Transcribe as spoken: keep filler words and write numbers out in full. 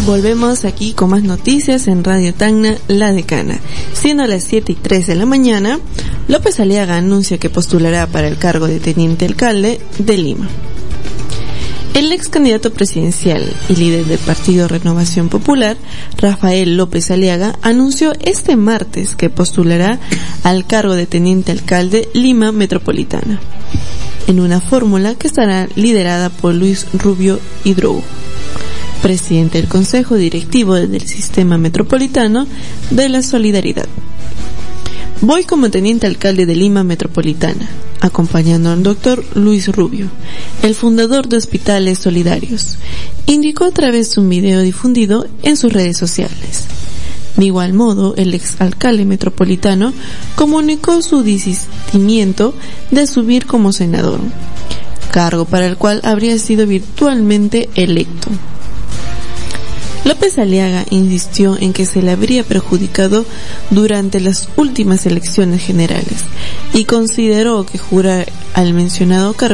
Volvemos aquí con más noticias en Radio Tacna, La Decana. Siendo las siete y tres de la mañana, López Aliaga anuncia que postulará para el cargo de teniente alcalde de Lima. El ex candidato presidencial y líder del partido Renovación Popular, Rafael López Aliaga, anunció este martes que postulará al cargo de teniente alcalde Lima Metropolitana, en una fórmula que estará liderada por Luis Rubio Hidrogo, presidente del Consejo Directivo del Sistema Metropolitano de la Solidaridad. Voy como teniente alcalde de Lima Metropolitana, acompañando al doctor Luis Rubio, el fundador de Hospitales Solidarios, indicó a través de un video difundido en sus redes sociales. De igual modo, el exalcalde metropolitano comunicó su desistimiento de asumir como senador, cargo para el cual habría sido virtualmente electo. López Aliaga insistió en que se le habría perjudicado durante las últimas elecciones generales y consideró que jurar al mencionado cargo